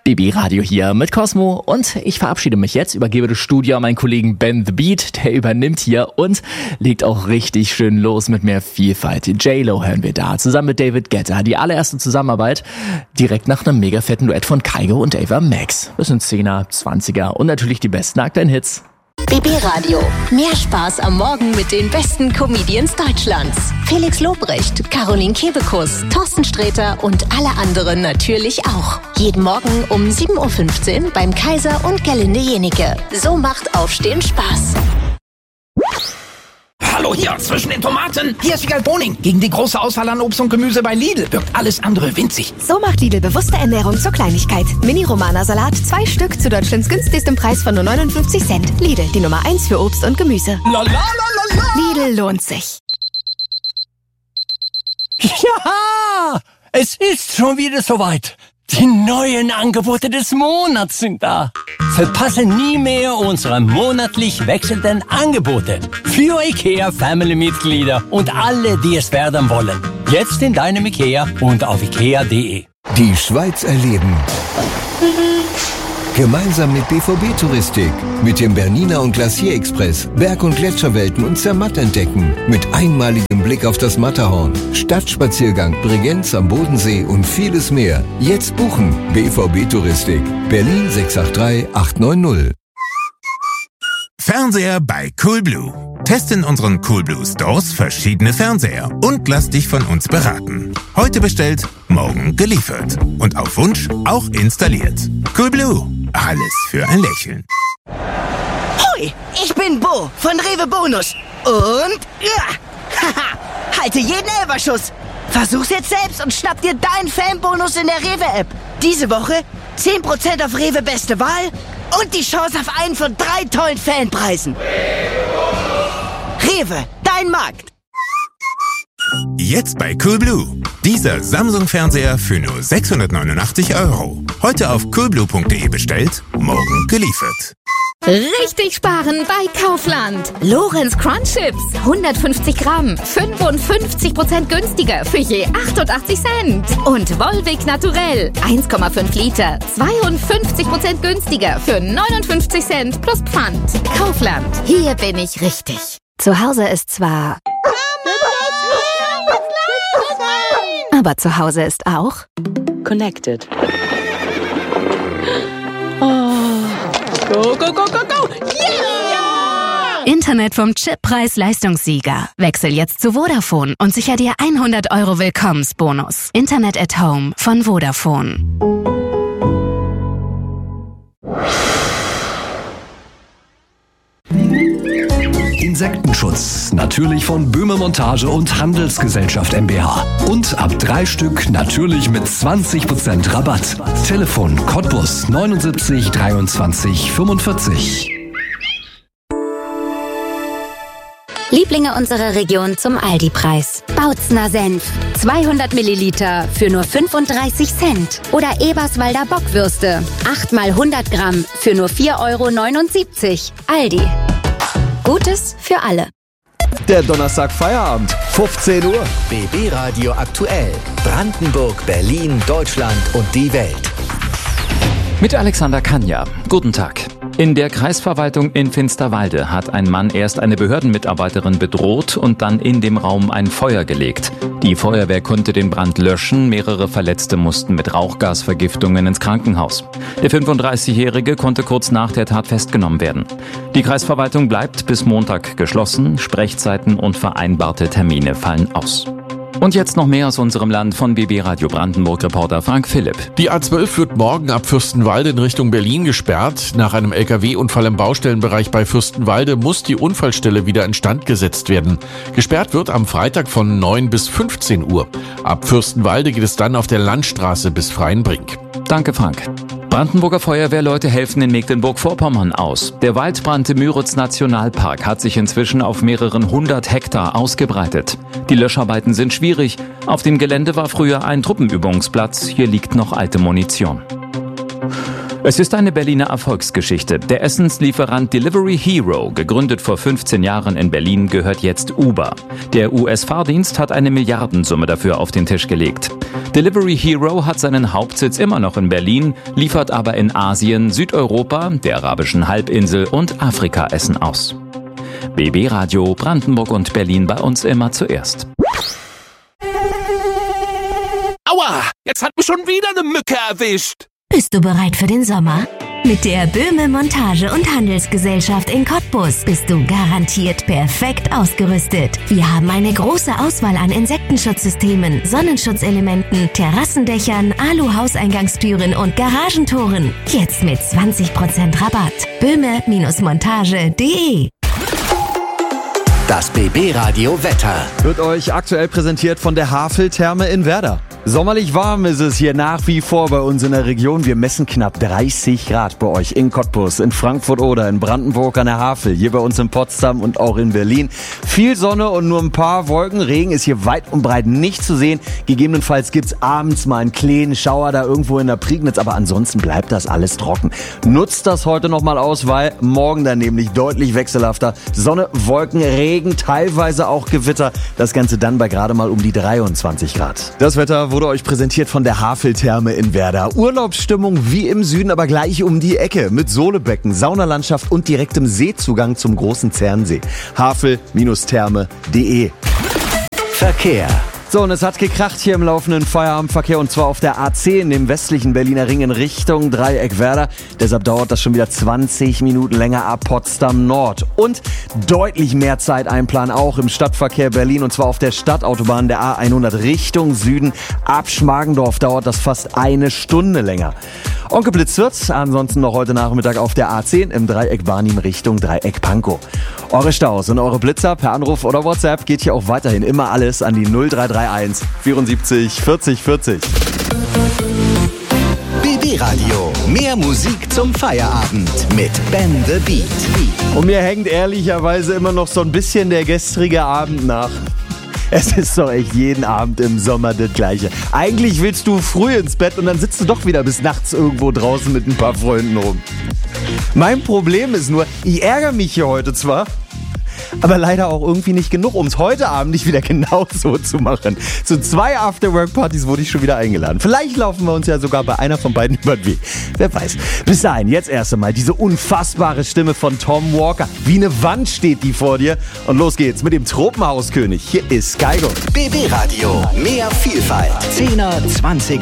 BB Radio hier mit Cosmo und ich verabschiede mich jetzt, übergebe das Studio an meinen Kollegen Ben The Beat, der übernimmt hier und legt auch richtig schön los mit mehr Vielfalt. J-Lo hören wir da, zusammen mit David Guetta, die allererste Zusammenarbeit direkt nach einem mega fetten Duett von Kygo und Ava Max. Das sind 10er, 20er und natürlich die besten aktuellen Hits. BB Radio. Mehr Spaß am Morgen mit den besten Comedians Deutschlands. Felix Lobrecht, Caroline Kebekus, Thorsten Sträter und alle anderen natürlich auch. Jeden Morgen um 7.15 Uhr beim Kaiser und Gerlinde Jenike. So macht Aufstehen Spaß. Hallo hier, zwischen den Tomaten. Hier ist Wiegald Boning. Gegen die große Auswahl an Obst und Gemüse bei Lidl wirkt alles andere winzig. So macht Lidl bewusste Ernährung zur Kleinigkeit. Mini-Romana-Salat, 2 Stück zu Deutschlands günstigstem Preis von nur 59 Cent. Lidl, die Nummer 1 für Obst und Gemüse. Lidl lohnt sich. Ja, es ist schon wieder soweit. Die neuen Angebote des Monats sind da. Verpasse nie mehr unsere monatlich wechselnden Angebote für IKEA-Family-Mitglieder und alle, die es werden wollen. Jetzt in deinem IKEA und auf ikea.de. Die Schweiz erleben. Gemeinsam mit BVB Touristik, mit dem Bernina und Glacier Express, Berg- und Gletscherwelten und Zermatt entdecken, mit einmaligem Blick auf das Matterhorn, Stadtspaziergang, Bregenz am Bodensee und vieles mehr. Jetzt buchen. BVB Touristik, Berlin 683 890. Fernseher bei Coolblue. Teste in unseren Coolblue Stores verschiedene Fernseher und lass dich von uns beraten. Heute bestellt, morgen geliefert. Und auf Wunsch auch installiert. Coolblue. Alles für ein Lächeln. Hoi, ich bin Bo von Rewe Bonus. Und halte jeden Elferschuss. Versuch's jetzt selbst und schnapp dir deinen Fanbonus in der Rewe-App. Diese Woche 10% auf Rewe Beste Wahl und die Chance auf einen von 3 tollen Fanpreisen. Rewe, dein Markt. Jetzt bei Coolblue. Dieser Samsung-Fernseher für nur 689 €. Heute auf coolblue.de bestellt, morgen geliefert. Richtig sparen bei Kaufland. Lorenz Crunch Chips, 150 Gramm, 55% günstiger für je 88 Cent. Und Volvic Naturell, 1,5 Liter, 52% günstiger für 59 Cent plus Pfand. Kaufland, hier bin ich richtig. Zu Hause ist zwar... Aber zu Hause ist auch... Connected. Oh. Go, go, go, go, go! Yeah! Internet vom Chip-Preis-Leistungssieger. Wechsel jetzt zu Vodafone und sicher dir 100 € Willkommensbonus. Internet at Home von Vodafone. Insektenschutz, natürlich von Böhme Montage und Handelsgesellschaft mbH. Und ab 3 Stück natürlich mit 20% Rabatt. Telefon Cottbus 79 23 45. Lieblinge unserer Region zum Aldi-Preis. Bautzner Senf, 200 Milliliter für nur 35 Cent. Oder Eberswalder Bockwürste, 8 mal 100 Gramm für nur 4,79 €. Aldi. Gutes für alle. Der Donnerstag Feierabend, 15 Uhr. BB Radio aktuell. Brandenburg, Berlin, Deutschland und die Welt. Mit Alexander Kanja. Guten Tag. In der Kreisverwaltung in Finsterwalde hat ein Mann erst eine Behördenmitarbeiterin bedroht und dann in dem Raum ein Feuer gelegt. Die Feuerwehr konnte den Brand löschen, mehrere Verletzte mussten mit Rauchgasvergiftungen ins Krankenhaus. Der 35-Jährige konnte kurz nach der Tat festgenommen werden. Die Kreisverwaltung bleibt bis Montag geschlossen, Sprechzeiten und vereinbarte Termine fallen aus. Und jetzt noch mehr aus unserem Land von BB Radio Brandenburg-Reporter Frank Philipp. Die A12 wird morgen ab Fürstenwalde in Richtung Berlin gesperrt. Nach einem LKW-Unfall im Baustellenbereich bei Fürstenwalde muss die Unfallstelle wieder instand gesetzt werden. Gesperrt wird am Freitag von 9 bis 15 Uhr. Ab Fürstenwalde geht es dann auf der Landstraße bis Freienbrink. Danke, Frank. Brandenburger Feuerwehrleute helfen in Mecklenburg-Vorpommern aus. Der Waldbrand im Müritz Nationalpark hat sich inzwischen auf mehreren 100 Hektar ausgebreitet. Die Löscharbeiten sind schwierig. Auf dem Gelände war früher ein Truppenübungsplatz. Hier liegt noch alte Munition. Es ist eine Berliner Erfolgsgeschichte. Der Essenslieferant Delivery Hero, gegründet vor 15 Jahren in Berlin, gehört jetzt Uber. Der US-Fahrdienst hat eine Milliardensumme dafür auf den Tisch gelegt. Delivery Hero hat seinen Hauptsitz immer noch in Berlin, liefert aber in Asien, Südeuropa, der arabischen Halbinsel und Afrika Essen aus. BB Radio Brandenburg und Berlin, bei uns immer zuerst. Aua, jetzt hat mich schon wieder eine Mücke erwischt. Bist du bereit für den Sommer? Mit der Böhme Montage- und Handelsgesellschaft in Cottbus bist du garantiert perfekt ausgerüstet. Wir haben eine große Auswahl an Insektenschutzsystemen, Sonnenschutzelementen, Terrassendächern, Alu-Hauseingangstüren und Garagentoren. Jetzt mit 20% Rabatt. Böhme-montage.de. Das BB Radio Wetter wird euch aktuell präsentiert von der Havel-Therme in Werder. Sommerlich warm ist es hier nach wie vor bei uns in der Region. Wir messen knapp 30 Grad bei euch in Cottbus, in Frankfurt oder in Brandenburg an der Havel, hier bei uns in Potsdam und auch in Berlin. Viel Sonne und nur ein paar Wolken. Regen ist hier weit und breit nicht zu sehen. Gegebenenfalls gibt's abends mal einen kleinen Schauer da irgendwo in der Prignitz, aber ansonsten bleibt das alles trocken. Nutzt das heute nochmal aus, weil morgen dann nämlich deutlich wechselhafter. Sonne, Wolken, Regen, teilweise auch Gewitter. Das Ganze dann bei gerade mal um die 23 Grad. Das Wetter wurde euch präsentiert von der Havel-Therme in Werder. Urlaubsstimmung wie im Süden, aber gleich um die Ecke. Mit Solebecken, Saunalandschaft und direktem Seezugang zum großen Zernsee. Havel-therme.de. Verkehr. So, und es hat gekracht hier im laufenden Feierabendverkehr, und zwar auf der A10, dem westlichen Berliner Ring in Richtung Dreieck Werder. Deshalb dauert das schon wieder 20 Minuten länger ab Potsdam Nord. Und deutlich mehr Zeit einplanen auch im Stadtverkehr Berlin, und zwar auf der Stadtautobahn der A100 Richtung Süden. Ab Schmargendorf dauert das fast eine Stunde länger. Onkel wird's ansonsten noch heute Nachmittag auf der A10 im Dreieck Barnim Richtung Dreieck Pankow. Eure Staus und eure Blitzer per Anruf oder WhatsApp geht hier auch weiterhin immer alles an die 0331 74 40 40. BB Radio. Mehr Musik zum Feierabend mit Ben the Beat. Und mir hängt ehrlicherweise immer noch so ein bisschen der gestrige Abend nach. Es ist doch echt jeden Abend im Sommer das Gleiche. Eigentlich willst du früh ins Bett und dann sitzt du doch wieder bis nachts irgendwo draußen mit ein paar Freunden rum. Mein Problem ist nur, ich ärgere mich hier heute zwar, aber leider auch irgendwie nicht genug, um es heute Abend nicht wieder genau so zu machen. Zu 2 Afterwork-Partys wurde ich schon wieder eingeladen. Vielleicht laufen wir uns ja sogar bei einer von beiden über den Weg. Wer weiß. Bis dahin, jetzt erst einmal diese unfassbare Stimme von Tom Walker. Wie eine Wand steht die vor dir. Und los geht's mit dem Tropenhauskönig. Hier ist Skygo. BB Radio. Mehr Vielfalt. 10er, 20